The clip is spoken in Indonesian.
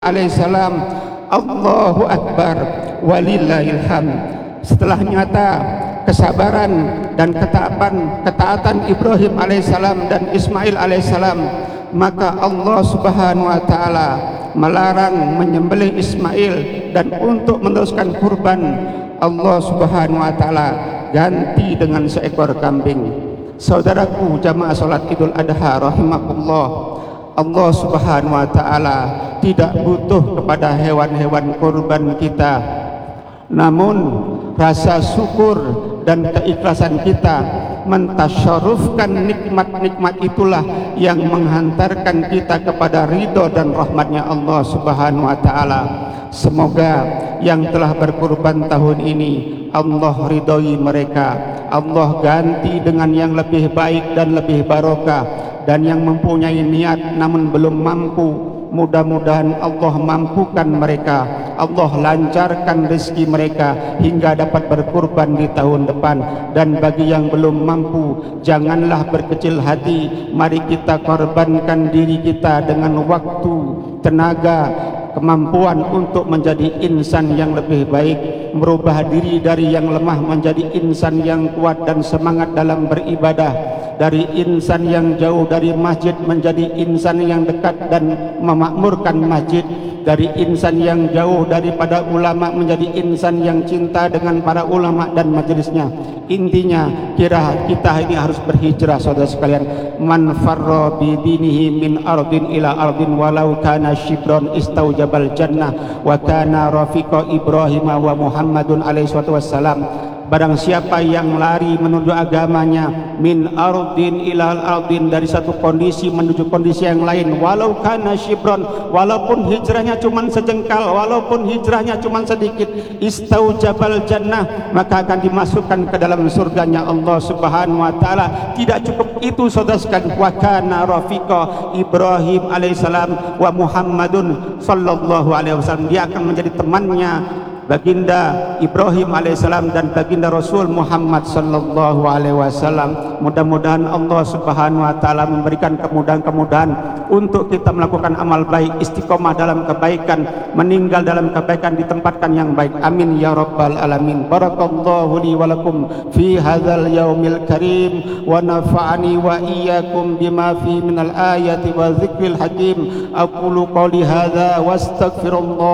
alaihissalam, Allahu Akbar walillahil hamd. Setelah nyata kesabaran dan ketaatan Ibrahim alaihissalam dan Ismail alaihissalam, maka Allah Subhanahu wa taala melarang menyembelih Ismail, dan untuk meneruskan kurban Allah Subhanahu wa taala ganti dengan seekor kambing. Saudaraku jamaah salat Idul Adha rahimakumullah, Allah Subhanahu wa taala tidak butuh kepada hewan-hewan kurban kita, namun rasa syukur dan keikhlasan kita mentasyarufkan nikmat-nikmat itulah yang menghantarkan kita kepada ridho dan rahmatnya Allah Subhanahu wa taala. Semoga yang telah berkurban tahun ini Allah ridhoi mereka, Allah ganti dengan yang lebih baik dan lebih barokah. Dan yang mempunyai niat namun belum mampu, mudah-mudahan Allah mampukan mereka, Allah lancarkan rezeki mereka hingga dapat berkurban di tahun depan. Dan bagi yang belum mampu, janganlah berkecil hati, mari kita korbankan diri kita dengan waktu, tenaga, kemampuan untuk menjadi insan yang lebih baik, merubah diri dari yang lemah menjadi insan yang kuat dan semangat dalam beribadah, dari insan yang jauh dari masjid menjadi insan yang dekat dan memakmurkan masjid, dari insan yang jauh daripada ulama menjadi insan yang cinta dengan para ulama dan majelisnya. Intinya kita ini harus berhijrah, saudara sekalian. Man farra bi dinihi min ardin ila ardin walau kana shibran istaujabal jannah wa kana rafiqa Ibrahim wa Muhammadun alaihi wassalam. Barang siapa yang lari menuju agamanya min ardin ilal ardin, dari satu kondisi menuju kondisi yang lain, walau kana shibron, walaupun hijrahnya cuma sejengkal, walaupun hijrahnya cuma sedikit, istaujabal jannah, maka akan dimasukkan ke dalam surganya Allah Subhanahu wa taala. Tidak cukup itu, saudara sekalian, wa kana rafiqa Ibrahim alaihissalam wa Muhammadun sallallahu alaihi wasallam, dia akan menjadi temannya baginda Ibrahim alaihissalam dan baginda Rasul Muhammad sallallahu alaihi wasallam. Mudah-mudahan Allah Subhanahu wa taala memberikan kemudahan-kemudahan untuk kita melakukan amal baik, istiqomah dalam kebaikan, meninggal dalam kebaikan, ditempatkan yang baik. Amin ya rabbal alamin. Barakallahu li wa lakum fi hadzal yaumil karim wa nafa'ani wa iyyakum bima fi minal ayati wa dzikril hakim. Aqulu qouli hadza wastaghfirullah